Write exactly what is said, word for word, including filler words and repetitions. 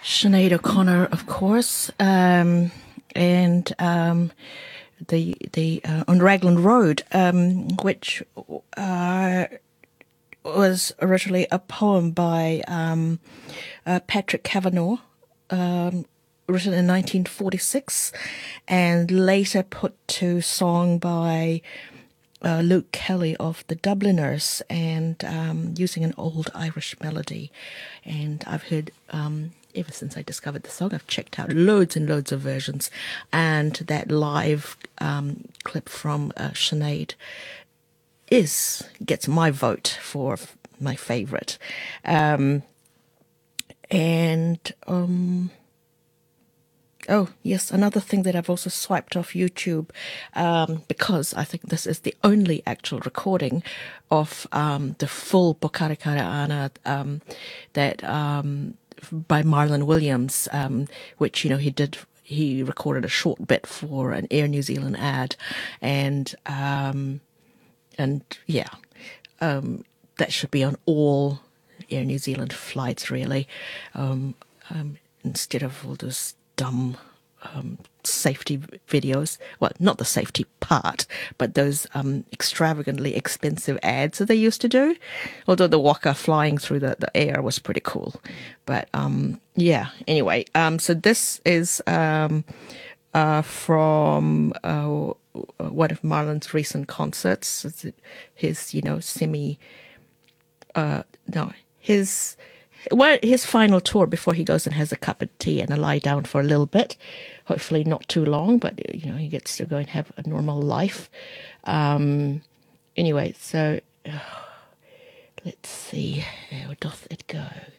Sinead O'Connor, of course, um, and um, the the uh, on Raglan Road, um, which uh, was originally a poem by um, uh, Patrick Kavanagh, um, written in nineteen forty-six, and later put to song by uh, Luke Kelly of the Dubliners, and um, using an old Irish melody. And I've heard, um, ever since I discovered the song, I've checked out loads and loads of versions, and that live um, clip from uh, Sinead is gets my vote for my favourite. Um, and um, oh yes, another thing that I've also swiped off YouTube, um, because I think this is the only actual recording of um, the full Pokare Kara Ana um, that um, by Marlon Williams, um, which you know he did. He recorded a short bit for an Air New Zealand ad, and um, and yeah, um, that should be on all Air New Zealand flights, really, um, um, instead of all those dumb um, safety videos. Well, not the safety part, but those um, extravagantly expensive ads that they used to do. Although the waka flying through the, the air was pretty cool. But um, yeah, anyway, um, so this is um, uh, from uh, one of Marlon's recent concerts. It's his, you know, semi, uh, no, his, well, his final tour before he goes and has a cup of tea and a lie down for a little bit. Hopefully not too long, but, you know, he gets to go and have a normal life. Um, anyway, so uh, let's see, how doth it go?